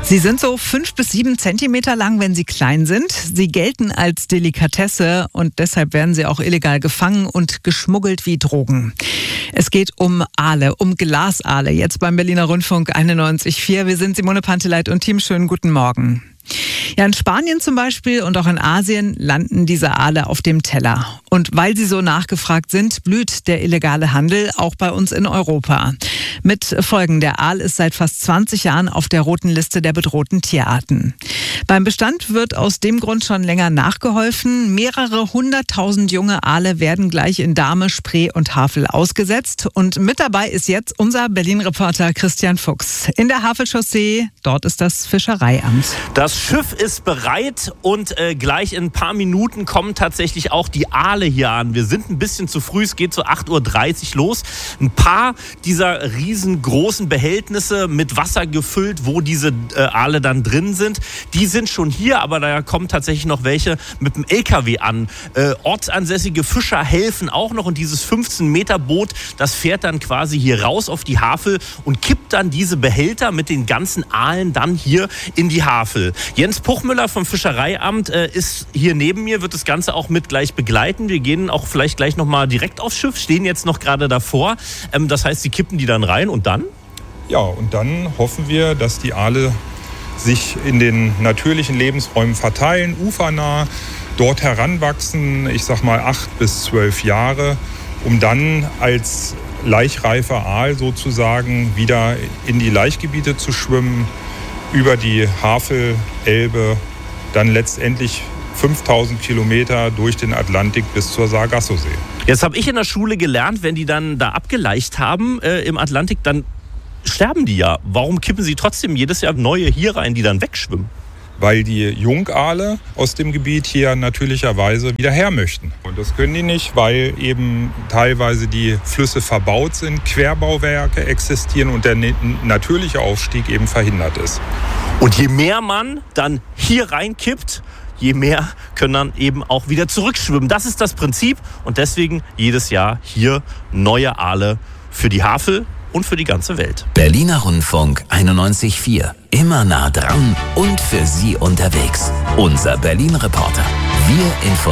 Sie sind so 5 bis 7 Zentimeter lang, wenn sie klein sind. Sie gelten als Delikatesse und deshalb werden sie auch illegal gefangen und geschmuggelt wie Drogen. Es geht um Aale, um Glasaale, jetzt beim Berliner Rundfunk 91,4. Wir sind Simone Panteleit und Team. Schönen guten Morgen. Ja, in Spanien zum Beispiel und auch in Asien landen diese Aale auf dem Teller. Und weil sie so nachgefragt sind, blüht der illegale Handel auch bei uns in Europa. Mit Folgen: Der Aal ist seit fast 20 Jahren auf der roten Liste der bedrohten Tierarten. Beim Bestand wird aus dem Grund schon länger nachgeholfen. Mehrere 100.000 junge Aale werden gleich in Dahme, Spree und Havel ausgesetzt. Und mit dabei ist jetzt unser Berlin-Reporter Christian Fuchs. In der Havelchaussee, dort ist das Fischereiamt. Das Schiff ist bereit und gleich in ein paar Minuten kommen tatsächlich auch die Aale hier an. Wir sind ein bisschen zu früh, es geht so 8.30 Uhr los. Ein paar dieser riesengroßen Behältnisse mit Wasser gefüllt, wo diese Aale dann drin sind, die sind schon hier, aber da kommen tatsächlich noch welche mit dem LKW an. Ortsansässige Fischer helfen auch noch und dieses 15-Meter-Boot, das fährt dann quasi hier raus auf die Havel und kippt dann diese Behälter mit den ganzen Aalen dann hier in die Havel. Jens Puchmüller vom Fischereiamt ist hier neben mir, wird das Ganze auch mit gleich begleiten. Wir gehen auch vielleicht gleich nochmal direkt aufs Schiff, stehen jetzt noch gerade davor. Das heißt, sie kippen die dann rein und dann? Ja, und dann hoffen wir, dass die Aale sich in den natürlichen Lebensräumen verteilen, ufernah, dort heranwachsen, ich sag mal 8 bis 12 Jahre, um dann als laichreifer Aal sozusagen wieder in die Laichgebiete zu schwimmen, über die Havel, Elbe, dann letztendlich 5000 Kilometer durch den Atlantik bis zur Sargassosee. Jetzt habe ich in der Schule gelernt, wenn die dann da abgelaicht haben im Atlantik, dann sterben die ja. Warum kippen sie trotzdem jedes Jahr neue hier rein, die dann wegschwimmen? Weil die Jungaale aus dem Gebiet hier natürlicherweise wieder her möchten. Und das können die nicht, weil eben teilweise die Flüsse verbaut sind, Querbauwerke existieren und der natürliche Aufstieg eben verhindert ist. Und je mehr man dann hier reinkippt, je mehr können dann eben auch wieder zurückschwimmen. Das ist das Prinzip und deswegen jedes Jahr hier neue Aale für die Havel und für die ganze Welt. Berliner Rundfunk 91,4. Immer nah dran und für Sie unterwegs. Unser Berlin-Reporter. Wir informieren.